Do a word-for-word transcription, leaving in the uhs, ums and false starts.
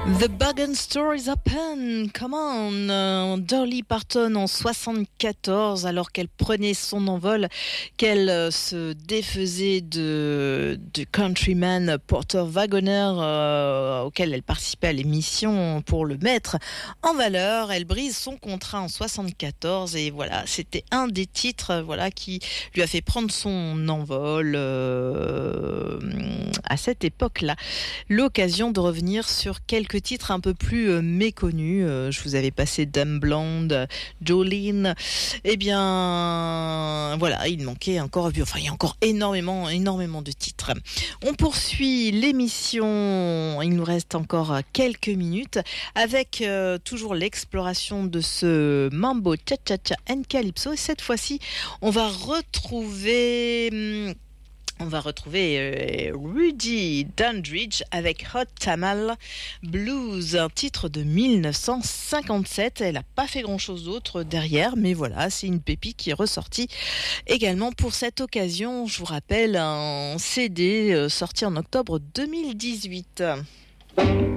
The Bug Store is open, come on. Euh, Dolly Parton en soixante-quatorze, alors qu'elle prenait son envol, qu'elle euh, se défaisait de, de Countryman Porter Wagoner, euh, auquel elle participait à l'émission pour le mettre en valeur. Elle brise son contrat en soixante-quatorze et voilà, c'était un des titres voilà, qui lui a fait prendre son envol euh, à cette époque-là. L'occasion de revenir sur quelques titres un peu plus euh, méconnus. Euh, je vous avais passé Dumb Blonde, Jolene. Eh bien, voilà, il manquait encore, enfin, il y a encore énormément, énormément de titres. On poursuit l'émission. Il nous reste encore quelques minutes avec euh, toujours l'exploration de ce Mambo Cha-Cha-Cha and Calypso. Et cette fois-ci, on va retrouver... Hum, On va retrouver euh, Rudy Dandridge avec Hot Tamale Blues, un titre de dix-neuf cent cinquante-sept. Elle n'a pas fait grand-chose d'autre derrière, mais voilà, c'est une pépite qui est ressortie également pour cette occasion. Je vous rappelle, un C D euh, sorti en octobre deux mille dix-huit.